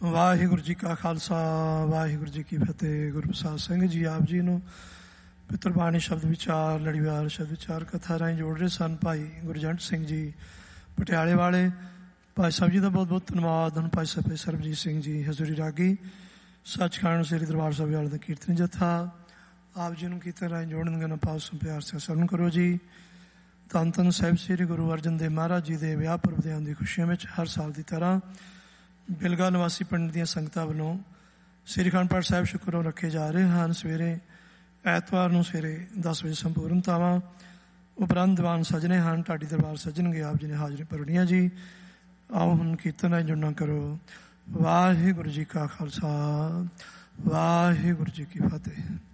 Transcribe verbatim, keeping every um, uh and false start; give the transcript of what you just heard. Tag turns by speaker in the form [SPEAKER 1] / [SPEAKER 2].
[SPEAKER 1] ਵਾਹਿਗੁਰੂ ਜੀ ਕਾ ਖਾਲਸਾ ਵਾਹਿਗੁਰੂ ਜੀ ਕੀ ਫਤਿਹ। ਗੁਰਪ੍ਰਸਾਦ ਸਿੰਘ ਜੀ ਆਪ ਜੀ ਨੂੰ ਪਿੱਤਰ ਬਾਣੀ ਸ਼ਬਦ ਵਿਚਾਰ ਲੜੀਵਾਰ ਸ਼ਬਦ ਵਿਚਾਰ ਕਥਾ ਰਾਹੀਂ ਜੋੜ ਰਹੇ ਸਨ ਭਾਈ ਗੁਰਜੰਟ ਸਿੰਘ ਜੀ ਪਟਿਆਲੇ ਵਾਲੇ। ਭਾਈ ਸਾਹਿਬ ਜੀ ਦਾ ਬਹੁਤ ਬਹੁਤ ਧੰਨਵਾਦ। ਹੁਣ ਭਾਈ ਸਾਹਿਬ ਸਰਬਜੀਤ ਸਿੰਘ ਜੀ ਹਜ਼ੂਰੀ ਰਾਗੀ ਸੱਚਖੰਡ ਸ੍ਰੀ ਦਰਬਾਰ ਸਾਹਿਬ ਵਾਲੇ ਦਾ ਕੀਰਤਨ ਜਥਾ ਆਪ ਜੀ ਨੂੰ ਕੀਰਤਨ ਰਾਹੀਂ ਜੋੜਨਗੇ ਨਾ ਪਾਸ ਪਿਆਰ ਸੇ ਸਰਵਣ ਕਰੋ ਜੀ। ਧੰਨ ਧੰਨ ਸਾਹਿਬ ਸ੍ਰੀ ਗੁਰੂ ਅਰਜਨ ਦੇਵ ਮਹਾਰਾਜ ਜੀ ਦੇ ਵਿਆਹ ਪੁਰਬ ਦੇ ਦੀ ਖੁਸ਼ੀਆਂ ਵਿੱਚ ਹਰ ਸਾਲ ਦੀ ਤਰ੍ਹਾਂ ਬਿਲਗਾ ਨਿਵਾਸੀ ਪਿੰਡ ਦੀਆਂ ਸੰਗਤਾਂ ਵੱਲੋਂ ਸ੍ਰੀ ਅਖੰਡ ਪਾਠ ਸਾਹਿਬ ਸ਼ੁਕਰਗੁਜ਼ਾਰ ਰੱਖੇ ਜਾ ਰਹੇ ਹਨ। ਸਵੇਰੇ ਐਤਵਾਰ ਨੂੰ ਸਵੇਰੇ ਦਸ ਵਜੇ ਸੰਪੂਰਨਤਾਵਾਂ ਉਪਰੰਤ ਦੀਵਾਨ ਸਜਣੇ ਹਨ। ਢਾਡੀ ਦਰਬਾਰ ਸਜਣਗੇ ਆਪ ਜੀ ਨੇ ਹਾਜ਼ਰੀ ਭਰਨੀਆਂ ਜੀ। ਆਓ ਹੁਣ ਕੀਰਤਨ ਨਾਲ ਜੁੜਨਾ ਕਰੋ। ਵਾਹਿਗੁਰੂ ਜੀ ਕਾ ਖਾਲਸਾ ਵਾਹਿਗੁਰੂ ਜੀ ਕੀ ਫਤਿਹ।